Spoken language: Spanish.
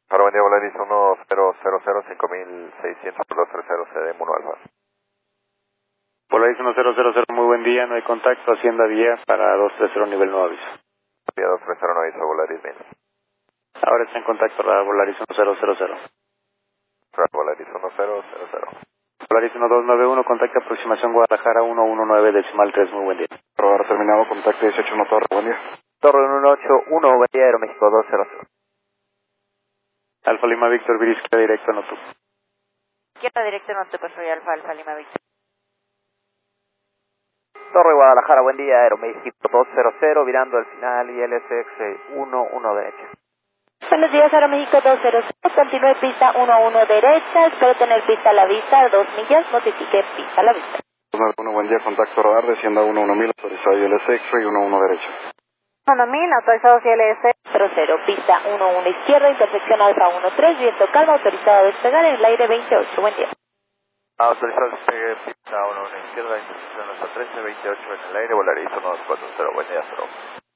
Ahora buen día, Volaris 10005600 por 230 CDM 1 Alfa. Polaris 1000, muy buen día, no hay contacto, Hacienda Vía para 230 nivel no aviso. Vía 230 no aviso, Volaris 1000. Ahora está en contacto la Volaris 1000. Volaris 1000. Polaris 1291, contacto aproximación Guadalajara 119 decimal 3, muy buen día. Probar terminado, contacto 181 Torre, buen día. Torre 181, buen día, Aeroméxico 200. Alfa Lima Víctor, Virisca directo, no tú. Izquierda directo, no te soy Alfa Lima Víctor. Torre Guadalajara, buen día, Aeroméxico 200, virando al final y LSX 11 derecha. Buenos días, Aeroméxico 200, continúe pista 11 derecha, espero tener pista a la vista, 2 millas, notifique pista a la vista. 291, buen día, contacto radar, descienda 11000, autorizado ILS y 11 derecho. 1000, autorizado CLS 00, pista 11 izquierda, intersección Alfa 13, viento calma, autorizado a despegar en el aire 28, buen día. Autorizado despegue, pista 11 izquierda, intersección hasta 13, 28 en el aire, Volaris 1240, buen día, 0.